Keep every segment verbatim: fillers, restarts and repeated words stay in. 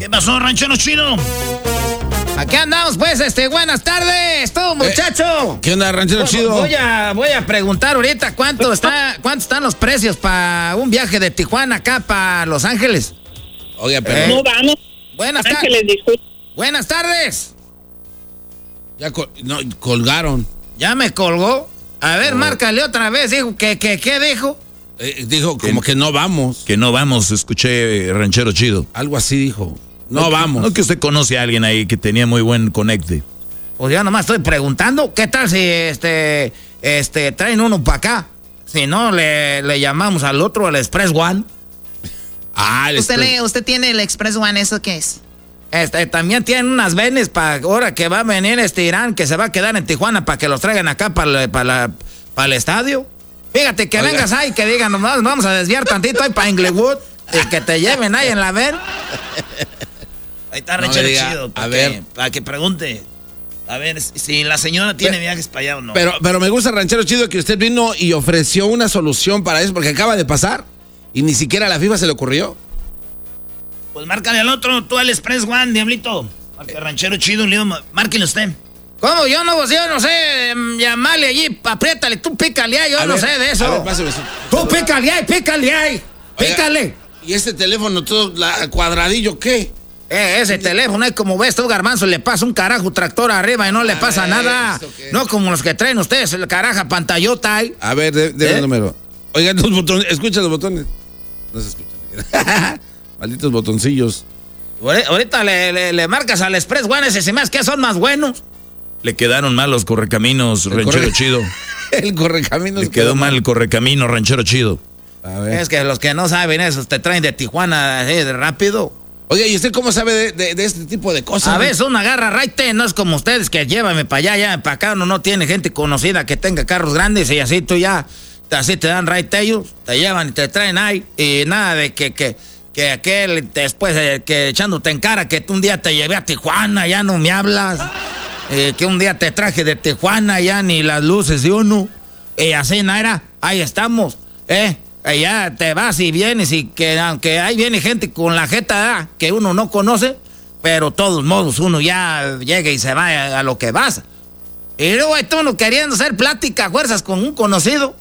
pasó, ranchero chido? Aquí andamos, pues, este, buenas tardes, todo muchacho. Eh, ¿Qué onda, ranchero voy, chido? Voy a, voy a preguntar ahorita cuánto está, cuánto están los precios para un viaje de Tijuana acá para Los Ángeles. Oiga, pero... Eh, No vamos. buenas tardes. Ángeles, disculpe. Buenas tardes. Ya col- no, colgaron. Ya me colgó. A ver, Oh. márcale otra vez, dijo, que, que, ¿qué dijo? Eh, dijo como que no vamos. Que no vamos, escuché, ranchero chido. Algo así dijo. No, que- vamos. No que usted conoce a alguien ahí que tenía muy buen conecte. Pues yo nomás estoy preguntando, ¿qué tal si este, este, traen uno para acá? Si no, le, le llamamos al otro, al Express One. Ah, el ¿Usted, Express- le, ¿Usted tiene el Express One? ¿Eso qué es? Este, también tienen unas venes para ahora que va a venir este Irán, que se va a quedar en Tijuana para que los traigan acá para el estadio. Fíjate que Oiga. vengas ahí, que digan, nomás vamos a desviar tantito ahí para Inglewood y que te lleven ahí en la ven. Ahí está No ranchero me diga, chido. a Para ver. que, para que pregunte. A ver si la señora tiene Pe- viajes para allá o no. Pero, pero me gusta, ranchero chido, que usted vino y ofreció una solución para eso, porque acaba de pasar y ni siquiera a la FIFA se le ocurrió. Pues márcale al otro, tú al Express One, diablito. Marca ranchero chido, Leo, márquenle usted. ¿Cómo? Yo no, yo no sé, mm, llamarle allí, apriétale, tú pícale ahí, yo A no ver, sé de eso. a ver, pásame eso. Tú pícale ahí, pícale ahí, Oiga, pícale. ¿Y este teléfono todo la- cuadradillo qué? Eh, ese teléfono es como ves tú, Garbanzo, le pasa un carajo tractor arriba y no le A pasa ver, nada. ¿esto qué? No como los que traen ustedes, el caraja pantallota ahí. A ver, de, de ¿Eh? el número. Oigan, los botones, escucha los botones. No se escuchan. Malditos botoncillos. Ahori- Ahorita le, le, le marcas al Express One, ese se me hace que son más buenos. Le quedaron mal los correcaminos, El ranchero corre- chido. El correcaminos. Le quedó mal el correcamino, ranchero chido. A ver. Es que los que no saben eso te traen de Tijuana así de rápido. Oiga, ¿y usted cómo sabe de, de- de este tipo de cosas? A veces uno agarra raite, no es como ustedes que llévame para allá, ya para acá uno no tiene gente conocida que tenga carros grandes y así tú ya, así te dan raite ellos, te llevan y te traen ahí y nada de que, que, que aquel después eh, que echándote en cara que tú un día te llevé a Tijuana, ya no me hablas, eh, que un día te traje de Tijuana, ya ni las luces de uno, y así Naira, ahí estamos, eh. Allá te vas y vienes y que aunque ahí viene gente con la jeta ah, que uno no conoce, pero de todos modos uno ya llega y se va a, a lo que vas. Y luego hay tú uno queriendo hacer plática a fuerzas con un conocido.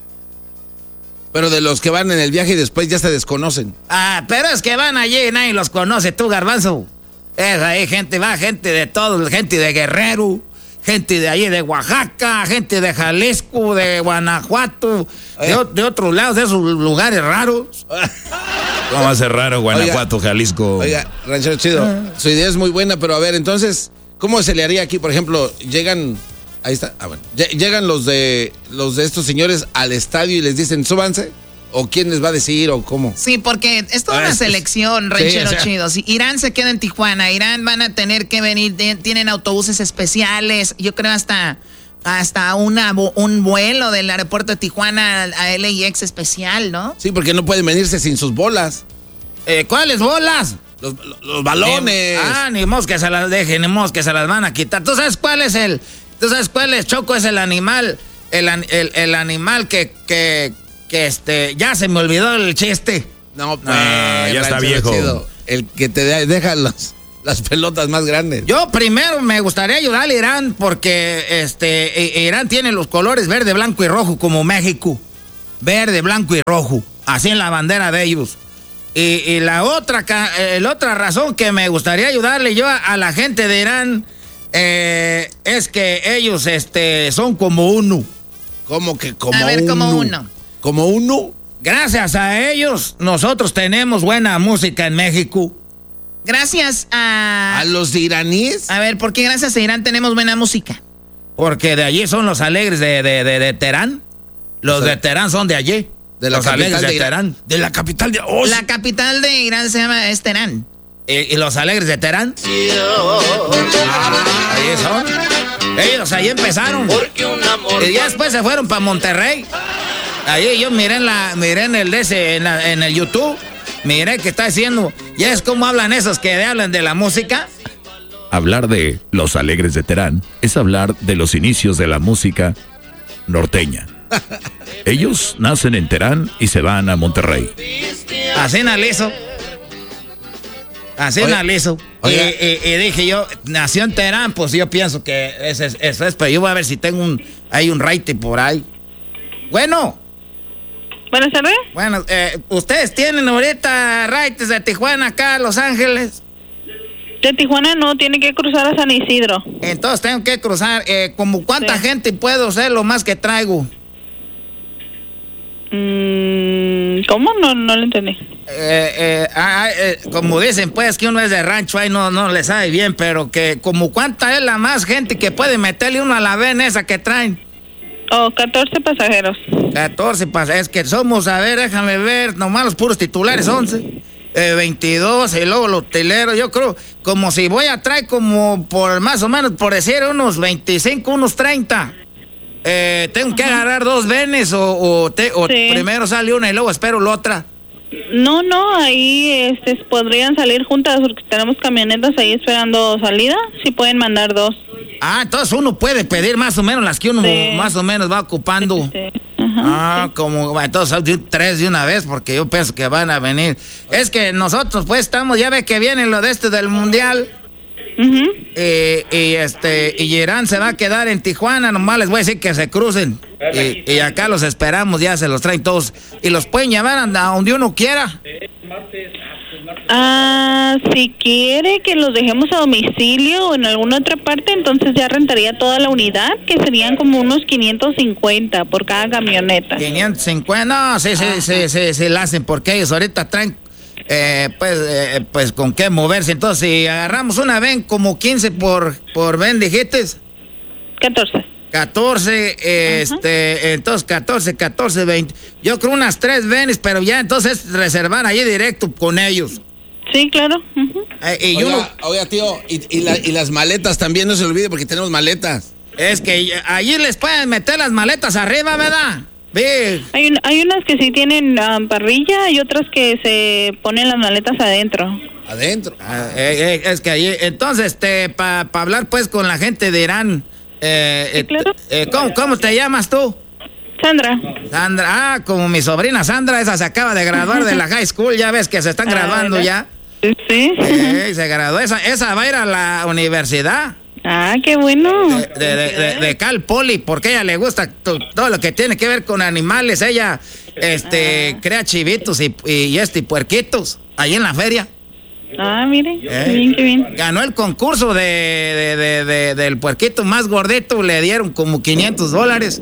Pero de los que van en el viaje y después ya se desconocen. Ah, pero es que van allí y nadie los conoce, tú, Garbanzo. Es ahí gente, va gente de todos, gente de Guerrero, gente de allí de Oaxaca, gente de Jalisco, de Guanajuato, de, o- de otros lados, de esos lugares raros. ¿Cómo va a ser raro, Guanajuato, Jalisco? Oiga, ranchero chido, su idea es muy buena, pero a ver, entonces, ¿cómo se le haría aquí? Por ejemplo, llegan, ahí está, ah, bueno, lle- llegan los de los de estos señores al estadio y les dicen, súbanse, o quién les va a decir, o cómo. Sí, porque es toda Ah, una es- selección, sí, ranchero o sea. chido. Si Irán se queda en Tijuana, Irán van a tener que venir, de- tienen autobuses especiales, yo creo hasta, hasta una, vo- un vuelo del aeropuerto de Tijuana a L A X especial, ¿no? Sí, porque no pueden venirse sin sus bolas, Eh, ¿Cuáles bolas? los, los balones. Ni- ah, ni mos que se las dejen, ni mos que se las van a quitar. ¿Tú sabes cuál es el, tú sabes cuál es, Choco, es el animal, el, an- el, el animal que, que, que este, ya se me olvidó el chiste. No, pues, Ah, ya está ranchero viejo. chido, el que te de- deja los- las pelotas más grandes. Yo primero me gustaría ayudar a Irán porque este, I- Irán tiene los colores verde, blanco y rojo como México. Verde, blanco y rojo, así en la bandera de ellos. Y, y la otra ca- eh, la otra razón que me gustaría ayudarle yo a, a la gente de Irán eh, es que ellos este, son como uno. Como que como A ver, como uno. Como uno. Gracias a ellos, nosotros tenemos buena música en México. Gracias a... A los iraníes. A ver, ¿por qué gracias a Irán tenemos buena música? Porque de allí son los alegres de, de, de, de Teherán. Los O sea, de Teherán son de allí. de la los capital alegres de, de Irán. Teherán. De la capital de... ¡Oh! La capital de Irán se llama es Teherán. ¿Y, y los alegres de Teherán? Ah, ahí son. Ellos ahí empezaron. Y ya después se fueron para Monterrey. Ahí yo miré en, la, miré en el de ese, en, la- en el YouTube. Miré que está diciendo. Ya es como hablan esos que hablan de la música. Hablar de Los Alegres de Terán es hablar de los inicios de la música norteña. Ellos nacen en Terán y se van a Monterrey. Así analizo. Así Oye, analizo. Y, y, y dije yo, nació en Teherán, pues yo pienso que eso es, eso es, pero yo voy a ver si tengo un, hay un raite por ahí. Bueno. Buenas tardes. Bueno, eh, ¿ustedes tienen ahorita raites de Tijuana acá a Los Ángeles? De Tijuana no, tiene que cruzar a San Isidro. Entonces tengo que cruzar. Eh, ¿Como cuánta Sí. gente puedo ser lo más que traigo? Mm, ¿Cómo? No, no lo entendí. Eh, eh, ah, eh, como dicen, pues que uno es de rancho, ahí no, no le sabe bien, pero que como cuánta es la más gente que puede meterle uno a la ven esa que traen. Oh, catorce pasajeros. catorce pasa, es que somos, a ver, déjame ver, nomás los puros titulares, once. Eh, veintidós, y luego los hotelero, yo creo, como si voy a traer como por más o menos, por decir, unos veinticinco, unos treinta. Eh, ¿Tengo que agarrar dos venes o, o, te- o Sí. primero sale una y luego espero la otra? No, no, ahí este, podrían salir juntas porque tenemos camionetas ahí esperando salida. Sí pueden mandar dos. Ah, entonces uno puede pedir más o menos las que uno Sí. más o menos va ocupando. Sí. Ajá, Ah, sí. como entonces de- tres de una vez porque yo pienso que van a venir. Es que nosotros pues estamos, ya ve que viene lo de este del mundial. Ujú. Eh, y este y Irán se va a quedar en Tijuana, nomás les voy a decir que se crucen y, y acá los esperamos, ya se los traen todos y los pueden llevar a donde uno quiera. Ah, si quiere que los dejemos a domicilio o en alguna otra parte, entonces ya rentaría toda la unidad, que serían como unos quinientos cincuenta por cada camioneta. quinientos cincuenta, no, sí, sí, sí, sí, sí, la hacen porque ellos ahorita traen eh, pues, eh, pues con qué moverse. Entonces, si agarramos una ven como quince por, por ven, dijiste. catorce. catorce, eh, este, entonces catorce, catorce, veinte. Yo creo unas tres venes, pero ya entonces reservar ahí directo con ellos. Sí, claro. Ujú. Eh, y Oiga, uno, oiga, tío, y, y, la- y las maletas también, no se olvide porque tenemos maletas. es que allí les pueden meter las maletas arriba, ¿verdad? Ve, Hay, un- hay unas que sí tienen ah, parrilla y otras que se ponen las maletas adentro. Adentro. ah, eh, eh, es que allí, entonces, este, para hablar pues con la gente de Irán, eh, Sí, eh, claro. eh, ¿cómo, ¿cómo te llamas tú? Sandra. Sandra, ah, como mi sobrina Sandra, esa se acaba de graduar de la high school, ya ves que se están Ah, graduando ¿verdad? ya. Sí. Eh, se graduó, esa, esa va a ir a la universidad Ah, qué bueno. de, de, de- de Cal Poly, porque a ella le gusta to- todo lo que tiene que ver con animales. Ella este, crea chivitos y, y, este, y puerquitos ahí en la feria. Ah, mire. Eh. Qué bien, qué bien. Ganó el concurso de, de- de- de- del puerquito más gordito, le dieron como quinientos dólares.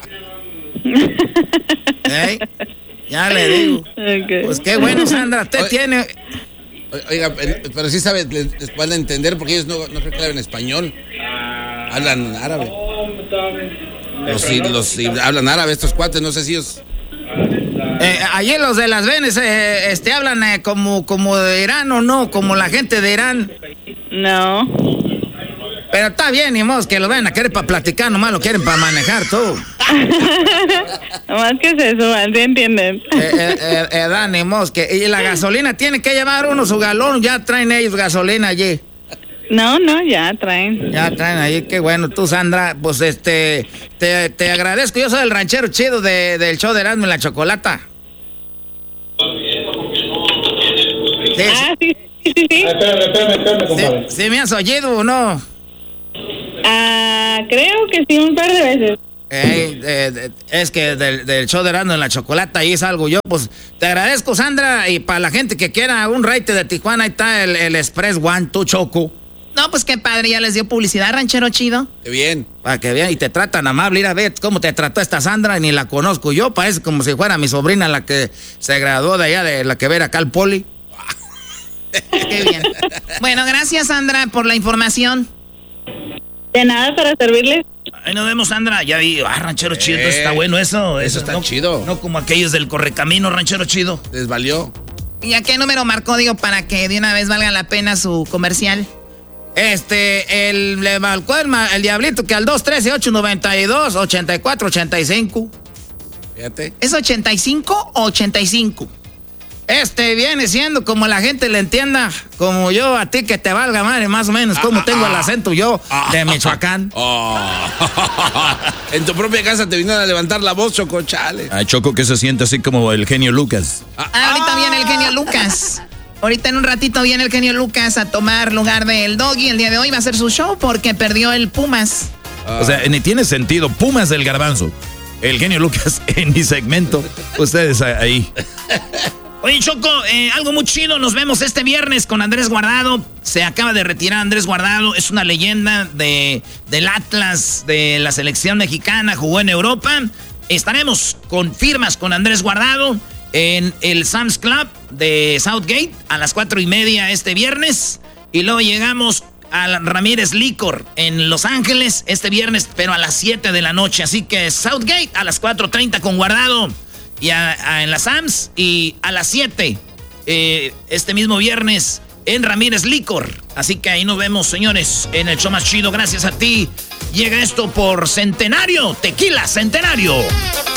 Eh, Ya le digo. Ok. Pues qué bueno, Sandra, usted Oye. tiene... O- Oiga, pero pero sí sabe, les, les van a entender porque ellos no, no creo que hablan español. Hablan árabe. Los, sí, los sí, hablan árabe estos cuates, no sé si ellos... Eh, allí los de las Venes eh, este, hablan eh, como, como de Irán o no, como la gente de Irán. No. Pero está bien, ni modo que lo vayan a querer para platicar, nomás lo quieren para manejar todo. Nomás que se suban, ¿sí entienden? Eh, eh, eh, eh, da, ni modo que... Y la gasolina tiene que llevar uno su galón, ya traen ellos gasolina allí. No, no, ya traen. Ya traen ahí, qué bueno. Tú, Sandra, pues este, te, te agradezco. Yo soy el ranchero chido de, del show de Erasmo y la Chocolata. Sí, Ah, sí, sí, sí. sí. Espérame, espérame, espérame, sí, compadre. sí me has oído o no. Ah, creo que sí, un par de veces. Ey, de- de- es que del, del show de Erasmo y la Chocolata ahí salgo yo. Pues te agradezco, Sandra. Y para la gente que quiera un rate de Tijuana, ahí está el, el Express One, tu Choco. No, pues qué padre, ya les dio publicidad, ranchero chido. Qué bien. Para que vean, y te tratan amable. Ir a ver cómo te trató esta Sandra, ni la conozco yo. Parece como si fuera mi sobrina la que se graduó de allá, de la que ver acá al Poli. Qué bien. Bueno, gracias, Sandra, por la información. De nada para servirles. Ahí nos vemos, Sandra. Ya vi, ah, ranchero chido, Eh, está bueno eso. eso está no, chido. No como aquellos del Correcamino, ranchero chido. Les valió. ¿Y a qué número marcó, digo, para que de una vez valga la pena su comercial? Este, el, le marcó el, ma- el diablito que al dos uno tres, ocho nueve dos, ocho cuatro ocho cinco. Fíjate. ¿Es ochenta y cinco o ochenta y cinco? Este viene siendo como la gente le entienda, como yo a ti que te valga madre, más o menos, como tengo el acento yo de Michoacán. Oh. En tu propia casa te vinieron a levantar la voz, Choco, chale. Ah, Choco, que se siente así como el genio Lucas. Ah, ahorita viene el genio Lucas. Ahorita en un ratito viene el genio Lucas a tomar lugar del Doggy. El día de hoy va a hacer su show porque perdió el Pumas. Ah. O sea, ni tiene sentido. Pumas del Garbanzo. El genio Lucas en mi segmento. Ustedes ahí. Oye, Choco, eh, algo muy chido. Nos vemos este viernes con Andrés Guardado. Se acaba de retirar Andrés Guardado. Es una leyenda de, del Atlas, de la selección mexicana. Jugó en Europa. Estaremos con firmas con Andrés Guardado en el Sam's Club de Southgate a las cuatro y media este viernes. Y luego llegamos a Ramírez Licor en Los Ángeles este viernes, pero a las siete de la noche. Así que Southgate a las cuatro treinta con Guardado y a, a, en la Sam's. Y a las siete eh, este mismo viernes en Ramírez Licor. Así que ahí nos vemos, señores, en el show más chido. Gracias a ti. Llega esto por Centenario, Tequila Centenario.